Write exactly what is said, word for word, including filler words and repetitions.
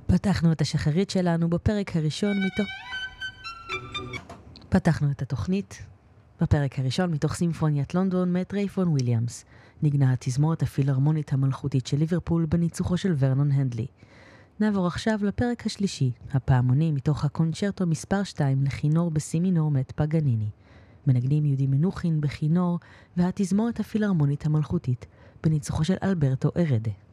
פתחנו את השחרית שלנו בפרק הראשון מתוך... פתחנו את התוכנית בפרק הראשון מתוך סימפוניית לונדון מאת רייפון וויליאמס. נגנה התזמורת הפילהרמונית המלכותית של ליברפול בניצוחו של ורנון הנדלי. נעבור עכשיו לפרק השלישי, הפעמוני מתוך הקונצ'רטו מספר שתיים לכינור בסי מינור מאת פגניני. מנגנים יהודי מנוחין בכינור והתזמורת הפילהרמונית המלכותית בניצוחו של אלברטו ארדה.